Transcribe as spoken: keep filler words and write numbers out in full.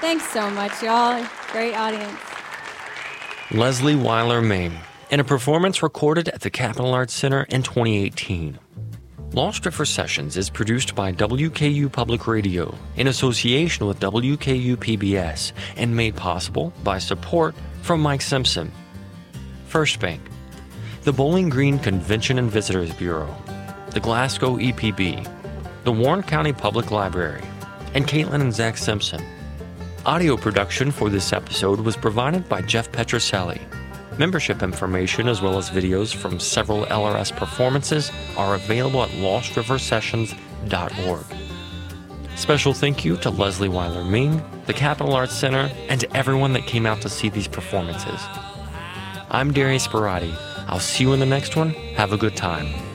Thanks so much, y'all. Great audience. Leslie Weiler-Ming, in a performance recorded at the Capital Arts Center in twenty eighteen. Lost River Sessions is produced by W K U Public Radio in association with W K U P B S and made possible by support from Mike Simpson, First Bank, the Bowling Green Convention and Visitors Bureau, the Glasgow E P B, the Warren County Public Library, and Caitlin and Zach Simpson. Audio production for this episode was provided by Jeff Petroselli. Membership information as well as videos from several L R S performances are available at lost river sessions dot org. Special thank you to Leslie Weiler-Ming, the Capital Arts Center, and to everyone that came out to see these performances. I'm Darius Sperati. I'll see you in the next one. Have a good time.